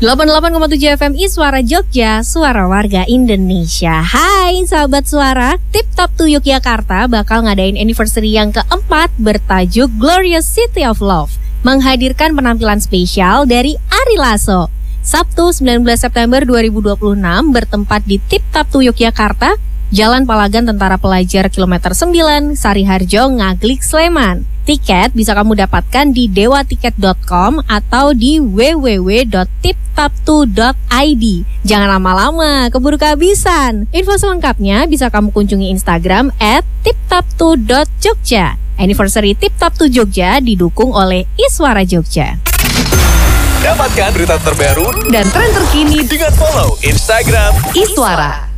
88,7 FM Iswara Jogja, suara warga Indonesia. Hai sahabat suara, Tip Top 2 Yogyakarta bakal ngadain anniversary yang keempat bertajuk Glorious City of Love, menghadirkan penampilan spesial dari Ari Lasso. Sabtu 19 September 2026 bertempat di Tip Top 2 Yogyakarta, Jalan Palagan Tentara Pelajar Kilometer 9, Sariharjo, Ngaglik, Sleman. Tiket bisa kamu dapatkan di dewatiket.com atau di www.tiptop2.id. Jangan lama-lama, keburu kehabisan. Info selengkapnya bisa kamu kunjungi Instagram @tiptop2.jogja. Anniversary Tip Top 2 Jogja didukung oleh Iswara Jogja. Dapatkan berita terbaru dan tren terkini dengan follow Instagram Iswara.